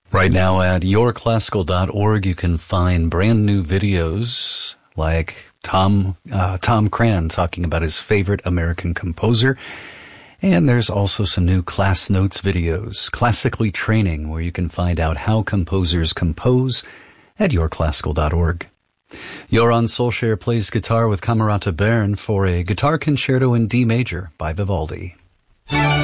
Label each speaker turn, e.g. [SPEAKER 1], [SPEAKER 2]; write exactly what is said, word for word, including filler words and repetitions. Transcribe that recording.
[SPEAKER 1] Right now at your classical dot org, you can find brand new videos like Tom uh, Tom Cran talking about his favorite American composer. And there's also some new class notes videos, Classically Training, where you can find out how composers compose at your classical dot org. Joran Solskjaer plays guitar with Camerata Bern for a guitar concerto in D major by Vivaldi.